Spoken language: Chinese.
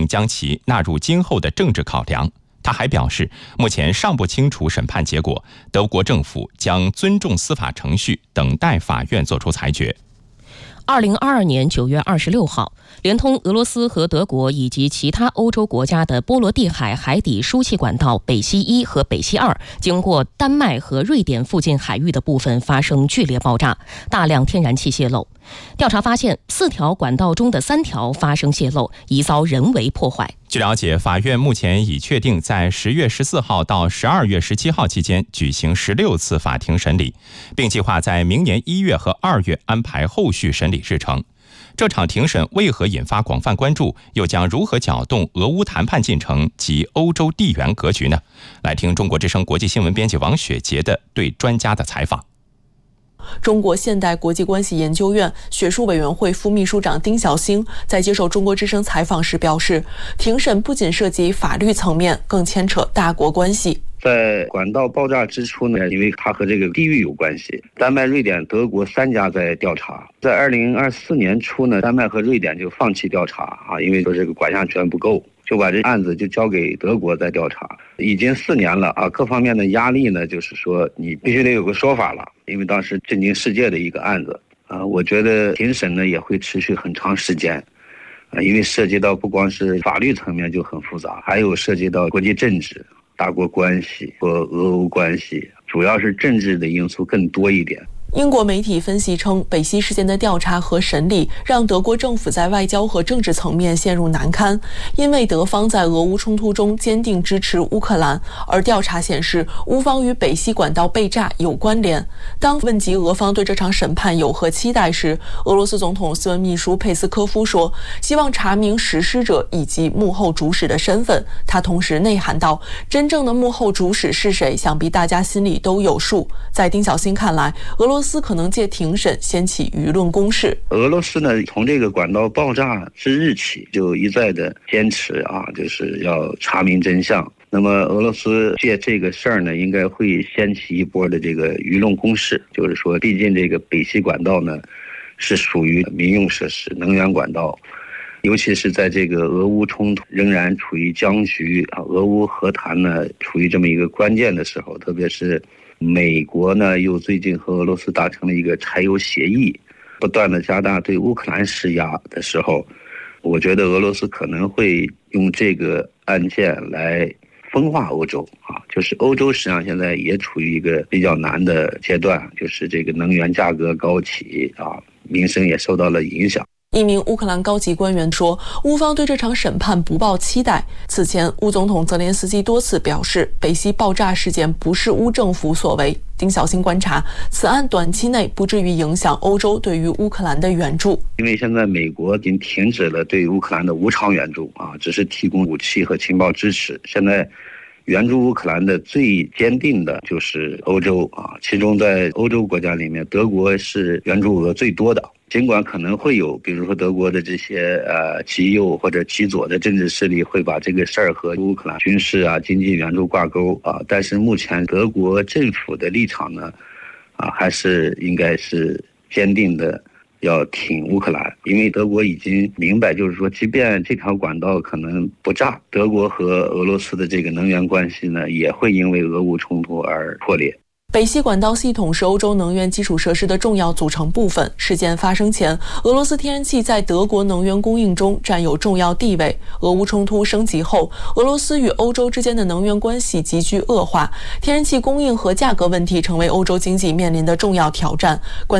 并将其纳入今后的政治考量。他还表示，目前尚不清楚审判结果，德国政府将尊重司法程序，等待法院作出裁决。 2022年9月26号，连通俄罗斯和德国以及其他欧洲国家的波罗的海海底输气管道北溪1和北溪2，经过丹麦和瑞典附近海域的部分发生剧烈爆炸，大量天然气泄漏。调查发现，4条管道中的3条发生泄漏，疑遭人为破坏。 据了解，法院目前已确定在10月14号到12月17号期间举行16次法庭审理，并计划在明年1月和2月安排后续审理日程。这场庭审为何引发广泛关注，又将如何搅动俄乌谈判进程及欧洲地缘格局呢？来听中国之声国际新闻编辑王雪杰的对专家的采访。 中国现代国际关系研究院学术委员会副秘书长丁晓星在接受中国之声采访时表示，庭审不仅涉及法律层面，更牵扯大国关系。 在管道爆炸之初呢，因为它和这个地域有关系，丹麦、瑞典、德国3家在调查。在2024年初呢，丹麦和瑞典就放弃调查因为说这个管辖权不够，就把这案子就交给德国在调查。已经4年了各方面的压力呢，就是说你必须得有个说法了，因为当时震惊世界的一个案子我觉得庭审呢也会持续很长时间因为涉及到不光是法律层面就很复杂，还有涉及到国际政治、大国关系和俄欧关系，主要是政治的因素更多一点。 英国媒体分析称，北溪事件的调查和审理让德国政府在外交和政治层面陷入难堪，因为德方在俄乌冲突中坚定支持乌克兰，而调查显示乌方与北溪管道被炸有关联。当问及俄方对这场审判有何期待时，俄罗斯总统新闻秘书佩斯科夫说，希望查明实施者以及幕后主使的身份。他同时内涵道，真正的幕后主使是谁，想必大家心里都有数。在丁晓星看来，俄罗斯可能借庭审掀起舆论攻势。 俄罗斯呢，从这个管道爆炸之日起就一再的坚持就是要查明真相。那么俄罗斯借这个事儿呢，应该会掀起一波的这个舆论攻势，就是说，毕竟这个北溪管道呢是属于民用设施、能源管道，尤其是在这个俄乌冲突仍然处于僵局俄乌和谈呢处于这么一个关键的时候，特别是美国呢又最近和俄罗斯达成了一个柴油协议，不断的加大对乌克兰施压的时候，我觉得俄罗斯可能会用这个案件来分化欧洲就是欧洲实际上现在也处于一个比较难的阶段，就是这个能源价格高企民生也受到了影响。 一名乌克兰高级官员说，乌方对这场审判不抱期待。此前，乌总统泽连斯基多次表示，北溪爆炸事件不是乌政府所为。丁晓星观察，此案短期内不至于影响欧洲对于乌克兰的援助， 因为现在美国已经停止了对乌克兰的无偿援助只是提供武器和情报支持。现在援助乌克兰的最坚定的就是欧洲其中在欧洲国家里面，德国是援助额最多的。尽管可能会有比如说德国的这些极右或者极左的政治势力会把这个事儿和乌克兰军事经济援助挂钩但是目前德国政府的立场呢还是应该是坚定的要挺乌克兰，因为德国已经明白，就是说即便这条管道可能不炸，德国和俄罗斯的这个能源关系呢也会因为俄乌冲突而破裂。 北溪管道系统是欧洲能源基础设施的重要组成部分。事件发生前，俄罗斯天然气在德国能源供应中占有重要地位。俄乌冲突升级后，俄罗斯与欧洲之间的能源关系急剧恶化，天然气供应和价格问题成为欧洲经济面临的重要挑战。